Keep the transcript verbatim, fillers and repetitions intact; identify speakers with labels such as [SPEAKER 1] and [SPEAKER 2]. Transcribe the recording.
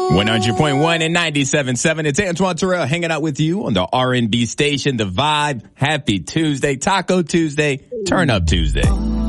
[SPEAKER 1] one hundred point one and ninety-seven point seven. It's Antoine Terrell hanging out with you on the R and B station, The Vibe. Happy Tuesday, Taco Tuesday, Turn Up Tuesday.